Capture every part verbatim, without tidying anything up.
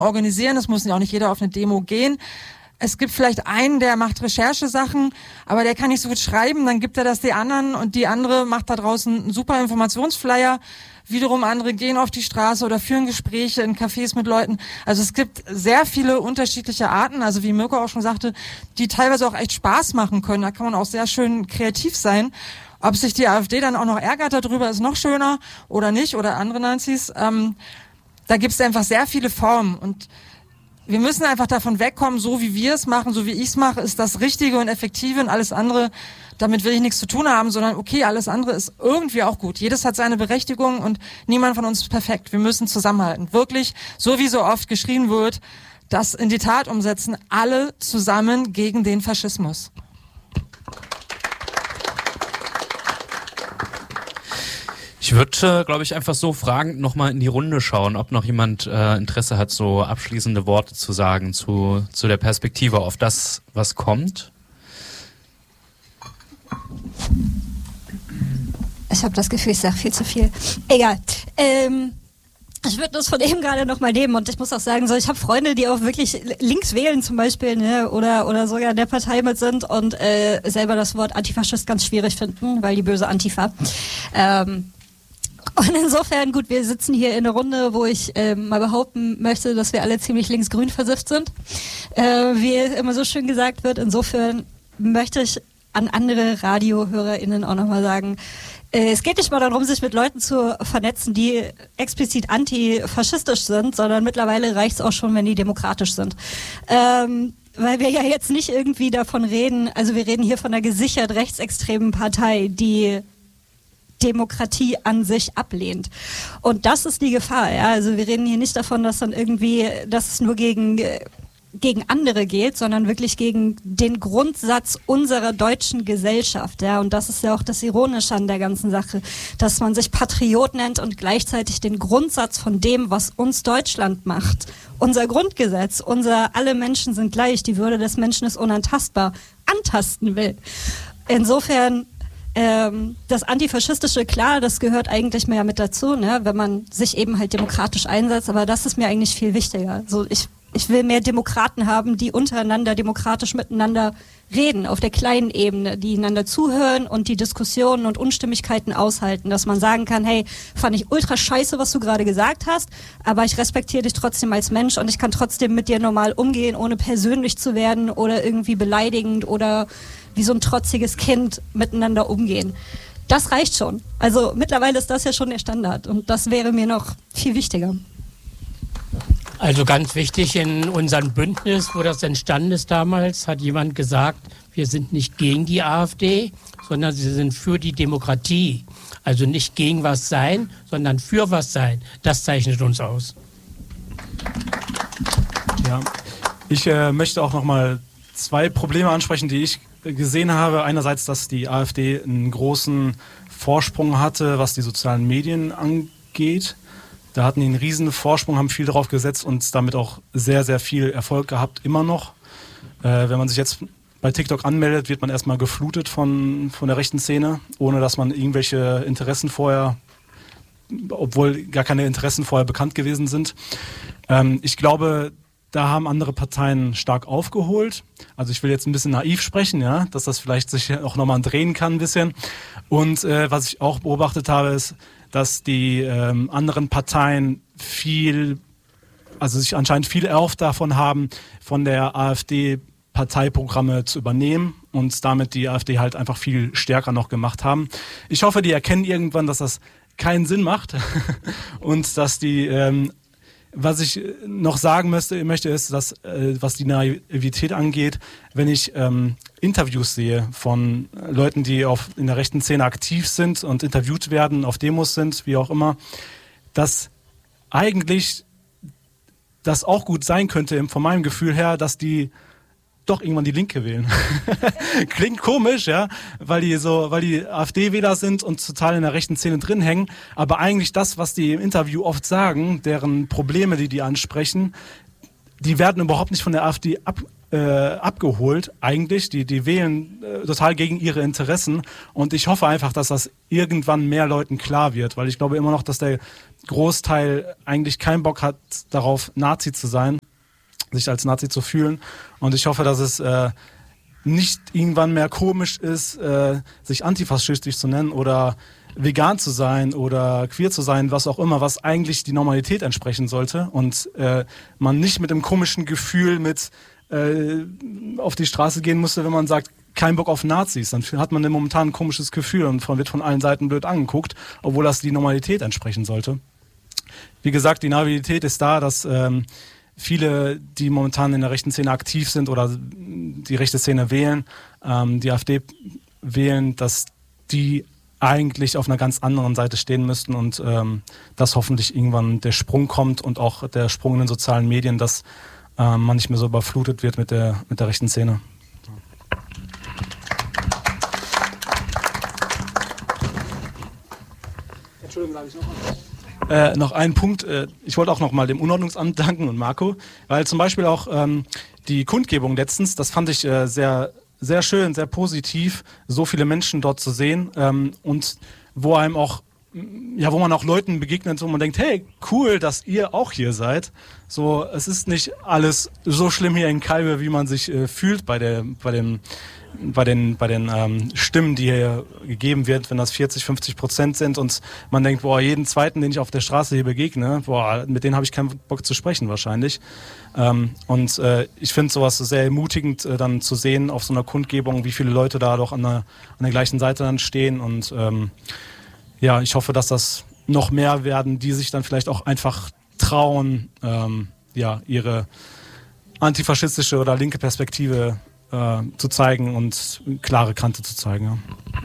organisieren, es muss ja auch nicht jeder auf eine Demo gehen. Es gibt vielleicht einen, der macht Recherchesachen, aber der kann nicht so gut schreiben, dann gibt er das die anderen und die andere macht da draußen einen super Informationsflyer. Wiederum andere gehen auf die Straße oder führen Gespräche in Cafés mit Leuten. Also es gibt sehr viele unterschiedliche Arten, also wie Mirko auch schon sagte, die teilweise auch echt Spaß machen können. Da kann man auch sehr schön kreativ sein. Ob sich die AfD dann auch noch ärgert darüber, ist noch schöner oder nicht, oder andere Nazis. Ähm, da gibt es einfach sehr viele Formen und wir müssen einfach davon wegkommen, so wie wir es machen, so wie ich es mache, ist das Richtige und Effektive und alles andere, damit will ich nichts zu tun haben, sondern okay, alles andere ist irgendwie auch gut. Jedes hat seine Berechtigung und niemand von uns ist perfekt. Wir müssen zusammenhalten. Wirklich, so wie so oft geschrien wird, das in die Tat umsetzen, alle zusammen gegen den Faschismus. Ich würde, äh, glaube ich, einfach so fragend nochmal in die Runde schauen, ob noch jemand äh, Interesse hat, so abschließende Worte zu sagen zu, zu der Perspektive auf das, was kommt. Ich habe das Gefühl, ich sage viel zu viel. Egal. Ähm, ich würde das von eben gerade nochmal nehmen und ich muss auch sagen, so ich habe Freunde, die auch wirklich links wählen zum Beispiel, ne, oder oder sogar in der Partei mit sind und äh, selber das Wort Antifaschist ganz schwierig finden, weil die böse Antifa. Ähm, Und insofern, gut, wir sitzen hier in einer Runde, wo ich äh, mal behaupten möchte, dass wir alle ziemlich linksgrün versifft sind. Äh, wie immer so schön gesagt wird, insofern möchte ich an andere RadiohörerInnen auch nochmal sagen, äh, es geht nicht mal darum, sich mit Leuten zu vernetzen, die explizit antifaschistisch sind, sondern mittlerweile reicht es auch schon, wenn die demokratisch sind. Ähm, weil wir ja jetzt nicht irgendwie davon reden, also wir reden hier von einer gesichert rechtsextremen Partei, die Demokratie an sich ablehnt. Und das ist die Gefahr, ja. Also wir reden hier nicht davon, dass dann irgendwie, dass es nur gegen, gegen andere geht, sondern wirklich gegen den Grundsatz unserer deutschen Gesellschaft, ja. Und das ist ja auch das Ironische an der ganzen Sache, dass man sich Patriot nennt und gleichzeitig den Grundsatz von dem, was uns Deutschland macht, unser Grundgesetz, unser alle Menschen sind gleich, die Würde des Menschen ist unantastbar, antasten will. Insofern Ähm, das Antifaschistische, klar, das gehört eigentlich mehr mit dazu, ne, wenn man sich eben halt demokratisch einsetzt, aber das ist mir eigentlich viel wichtiger. So, ich, ich will mehr Demokraten haben, die untereinander demokratisch miteinander reden, auf der kleinen Ebene, die einander zuhören und die Diskussionen und Unstimmigkeiten aushalten, dass man sagen kann, hey, fand ich ultra scheiße, was du gerade gesagt hast, aber ich respektiere dich trotzdem als Mensch und ich kann trotzdem mit dir normal umgehen, ohne persönlich zu werden oder irgendwie beleidigend oder wie so ein trotziges Kind miteinander umgehen. Das reicht schon. Also mittlerweile ist das ja schon der Standard und das wäre mir noch viel wichtiger. Also ganz wichtig in unserem Bündnis, wo das entstanden ist damals, hat jemand gesagt, wir sind nicht gegen die AfD, sondern sie sind für die Demokratie. Also nicht gegen was sein, sondern für was sein. Das zeichnet uns aus. Ja, ich äh, möchte auch noch mal zwei Probleme ansprechen, die ich gesehen habe. Einerseits, dass die AfD einen großen Vorsprung hatte, was die sozialen Medien angeht. Da hatten die einen riesen Vorsprung, haben viel drauf gesetzt und damit auch sehr, sehr viel Erfolg gehabt, immer noch. Äh, wenn man sich jetzt bei TikTok anmeldet, wird man erstmal geflutet von, von der rechten Szene, ohne dass man irgendwelche Interessen vorher, obwohl gar keine Interessen vorher bekannt gewesen sind. Ähm, ich glaube, da haben andere Parteien stark aufgeholt. Also ich will jetzt ein bisschen naiv sprechen, ja, dass das vielleicht sich auch nochmal drehen kann ein bisschen. Und äh, was ich auch beobachtet habe, ist, dass die ähm, anderen Parteien viel, also sich anscheinend viel erhofft davon haben, von der AfD Parteiprogramme zu übernehmen und damit die AfD halt einfach viel stärker noch gemacht haben. Ich hoffe, die erkennen irgendwann, dass das keinen Sinn macht und dass die ähm, was ich noch sagen möchte, möchte ist, dass äh, was die Naivität angeht, wenn ich ähm, Interviews sehe von Leuten, die auf in der rechten Szene aktiv sind und interviewt werden, auf Demos sind, wie auch immer, dass eigentlich das auch gut sein könnte, von meinem Gefühl her, dass die doch irgendwann die Linke wählen. Klingt komisch, ja, weil die so, weil die AfD-Wähler sind und total in der rechten Szene drin hängen, aber eigentlich das, was die im Interview oft sagen, deren Probleme, die die ansprechen, die werden überhaupt nicht von der AfD ab, äh, abgeholt eigentlich. Die, die wählen äh, total gegen ihre Interessen. Und ich hoffe einfach, dass das irgendwann mehr Leuten klar wird, weil ich glaube immer noch, dass der Großteil eigentlich keinen Bock hat darauf, Nazi zu sein, sich als Nazi zu fühlen. Und ich hoffe, dass es äh, nicht irgendwann mehr komisch ist, äh, sich antifaschistisch zu nennen oder vegan zu sein oder queer zu sein, was auch immer, was eigentlich die Normalität entsprechen sollte und äh, man nicht mit dem komischen Gefühl mit äh, auf die Straße gehen musste, wenn man sagt, kein Bock auf Nazis, dann hat man momentan ein komisches Gefühl und wird von allen Seiten blöd angeguckt, obwohl das die Normalität entsprechen sollte. Wie gesagt, die Normalität ist da, dass ähm, viele, die momentan in der rechten Szene aktiv sind oder die rechte Szene wählen, ähm, die AfD wählen, dass die eigentlich auf einer ganz anderen Seite stehen müssten und ähm, dass hoffentlich irgendwann der Sprung kommt und auch der Sprung in den sozialen Medien, dass ähm, man nicht mehr so überflutet wird mit der, mit der rechten Szene. Entschuldigung, darf ich noch mal? Äh, noch einen Punkt. Äh, ich wollte auch noch mal dem Unordnungsamt danken und Marco, weil zum Beispiel auch ähm, die Kundgebung letztens, das fand ich äh, sehr sehr schön, sehr positiv, so viele Menschen dort zu sehen ähm, und wo einem auch, ja, wo man auch Leuten begegnet, wo man denkt, hey, cool, dass ihr auch hier seid. So, es ist nicht alles so schlimm hier in Calbe, wie man sich äh, fühlt bei der, bei den, bei den, bei den ähm, Stimmen, die hier gegeben wird, wenn das vierzig, fünfzig Prozent sind und man denkt, boah, jeden zweiten, den ich auf der Straße hier begegne, boah, mit denen habe ich keinen Bock zu sprechen wahrscheinlich. Ähm, und äh, ich finde sowas sehr ermutigend, äh, dann zu sehen auf so einer Kundgebung, wie viele Leute da doch an der, an der gleichen Seite dann stehen und ähm, ja, ich hoffe, dass das noch mehr werden, die sich dann vielleicht auch einfach trauen, ähm, ja, ihre antifaschistische oder linke Perspektive äh, zu zeigen und klare Kante zu zeigen.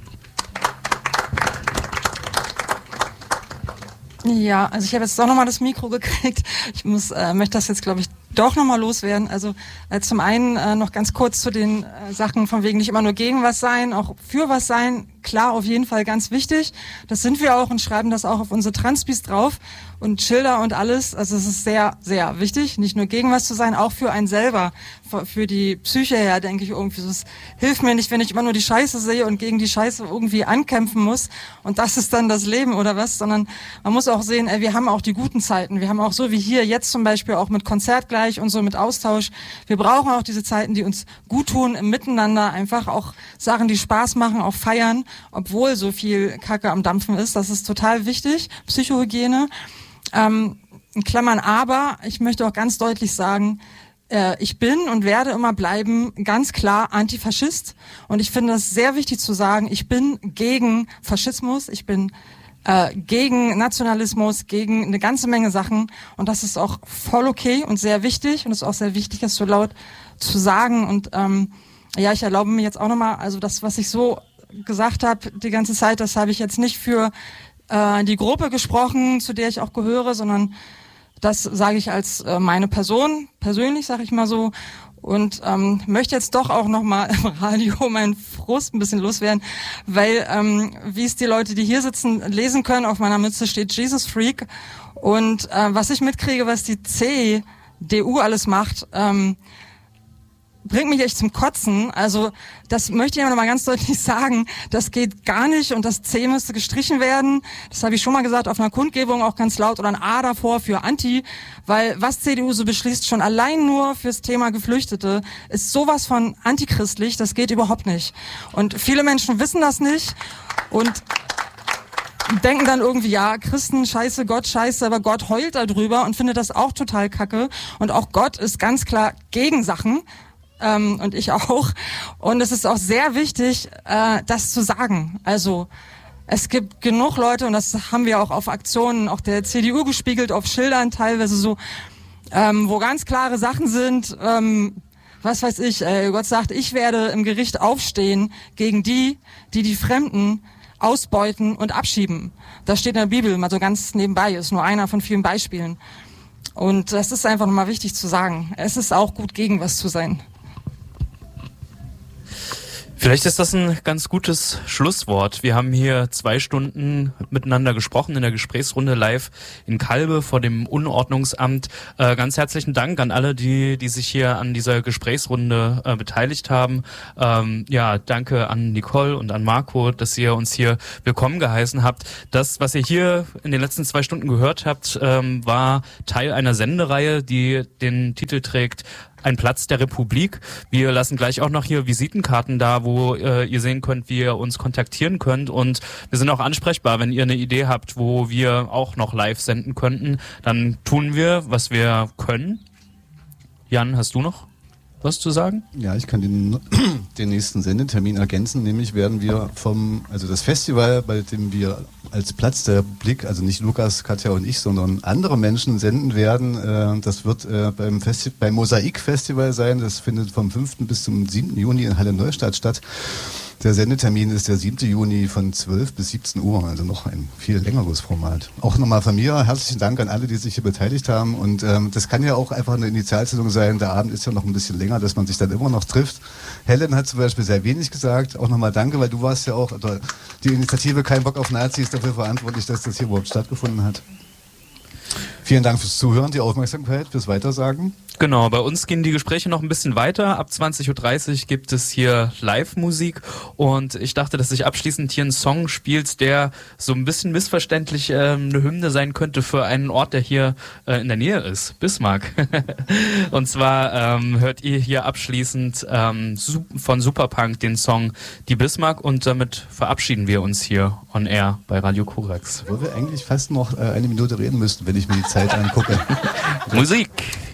Ja, ja, also ich habe jetzt doch nochmal das Mikro gekriegt. Ich muss, äh, möchte das jetzt, glaube ich, doch nochmal loswerden. Also äh, zum einen äh, noch ganz kurz zu den äh, Sachen von wegen nicht immer nur gegen was sein, auch für was sein. Klar, auf jeden Fall ganz wichtig. Das sind wir auch und schreiben das auch auf unsere Transbis drauf und Schilder und alles. Also es ist sehr, sehr wichtig, nicht nur gegen was zu sein, auch für einen selber, für, für die Psyche her, denke ich irgendwie. Es hilft mir nicht, wenn ich immer nur die Scheiße sehe und gegen die Scheiße irgendwie ankämpfen muss und das ist dann das Leben oder was, sondern man muss auch sehen, ey, wir haben auch die guten Zeiten. Wir haben auch so wie hier jetzt zum Beispiel auch mit Konzert gleich und so mit Austausch. Wir brauchen auch diese Zeiten, die uns gut tun im Miteinander, einfach auch Sachen, die Spaß machen, auch feiern, obwohl so viel Kacke am Dampfen ist. Das ist total wichtig. Psychohygiene. Ähm, in Klammern aber, ich möchte auch ganz deutlich sagen, äh, ich bin und werde immer bleiben ganz klar Antifaschist. Und ich finde es sehr wichtig zu sagen, ich bin gegen Faschismus, ich bin äh, gegen Nationalismus, gegen eine ganze Menge Sachen. Und das ist auch voll okay und sehr wichtig. Und es ist auch sehr wichtig, das so laut zu sagen. Und ähm, ja, ich erlaube mir jetzt auch nochmal, also das, was ich so gesagt habe die ganze Zeit, das habe ich jetzt nicht für äh, die Gruppe gesprochen, zu der ich auch gehöre, sondern das sage ich als äh, meine Person, persönlich sage ich mal so. Und ähm, möchte jetzt doch auch nochmal im Radio meinen Frust ein bisschen loswerden, weil ähm, wie es die Leute, die hier sitzen, lesen können, auf meiner Mütze steht Jesus Freak. Und äh, was ich mitkriege, was die C D U alles macht, ähm, bringt mich echt zum Kotzen. Also das möchte ich aber noch mal ganz deutlich sagen, das geht gar nicht und das C müsste gestrichen werden. Das habe ich schon mal gesagt auf einer Kundgebung, auch ganz laut, oder ein A davor für Anti, weil was C D U so beschließt, schon allein nur fürs Thema Geflüchtete, ist sowas von antichristlich, das geht überhaupt nicht. Und viele Menschen wissen das nicht und denken dann irgendwie, ja, Christen scheiße, Gott scheiße, aber Gott heult da drüber und findet das auch total kacke. Und auch Gott ist ganz klar gegen Sachen. Ähm, und ich auch. Und es ist auch sehr wichtig, äh, das zu sagen. Also es gibt genug Leute, und das haben wir auch auf Aktionen auch der C D U gespiegelt, auf Schildern teilweise so, ähm, wo ganz klare Sachen sind, ähm, was weiß ich, äh, Gott sagt, ich werde im Gericht aufstehen gegen die, die die Fremden ausbeuten und abschieben. Das steht in der Bibel, mal so ganz nebenbei, ist nur einer von vielen Beispielen. Und das ist einfach nochmal wichtig zu sagen. Es ist auch gut, gegen was zu sein. Vielleicht ist das ein ganz gutes Schlusswort. Wir haben hier zwei Stunden miteinander gesprochen in der Gesprächsrunde live in Kalbe vor dem Unordnungsamt. Äh, ganz herzlichen Dank an alle, die die sich hier an dieser Gesprächsrunde äh, beteiligt haben. Ähm, ja, danke an Nicole und an Marco, dass ihr uns hier willkommen geheißen habt. Das, was ihr hier in den letzten zwei Stunden gehört habt, ähm, war Teil einer Sendereihe, die den Titel trägt Ein Platz der Republik. Wir lassen gleich auch noch hier Visitenkarten da, wo äh, ihr sehen könnt, wie ihr uns kontaktieren könnt. Und wir sind auch ansprechbar, wenn ihr eine Idee habt, wo wir auch noch live senden könnten. Dann tun wir, was wir können. Jan, hast du noch was zu sagen? Ja, ich kann den, den nächsten Sendetermin ergänzen. Nämlich werden wir vom, also das Festival, bei dem wir als Platz der Republik, also nicht Lukas, Katja und ich, sondern andere Menschen senden werden. Äh, das wird äh, beim, Festi- beim Mosaik-Festival sein. Das findet vom fünften bis zum siebten Juni in Halle Neustadt statt. Der Sendetermin ist der siebten Juni von zwölf bis siebzehn Uhr, also noch ein viel längeres Format. Auch nochmal von mir herzlichen Dank an alle, die sich hier beteiligt haben. Und ähm, das kann ja auch einfach eine Initialzündung sein. Der Abend ist ja noch ein bisschen länger, dass man sich dann immer noch trifft. Helen hat zum Beispiel sehr wenig gesagt. Auch nochmal danke, weil du warst ja auch, oder die Initiative Kein Bock auf Nazis, dafür verantwortlich, dass das hier überhaupt stattgefunden hat. Vielen Dank fürs Zuhören, die Aufmerksamkeit, fürs Weitersagen. Genau, bei uns gehen die Gespräche noch ein bisschen weiter. Ab zwanzig Uhr dreißig gibt es hier Live-Musik und ich dachte, dass ich abschließend hier einen Song spielt, der so ein bisschen missverständlich äh, eine Hymne sein könnte für einen Ort, der hier äh, in der Nähe ist, Bismarck. Und zwar ähm, hört ihr hier abschließend ähm, von Superpunk den Song Die Bismarck und damit verabschieden wir uns hier on air bei Radio Korax. Wo wir eigentlich fast noch äh, eine Minute reden müssten, wenn ich mir die Zeit angucke. Musik!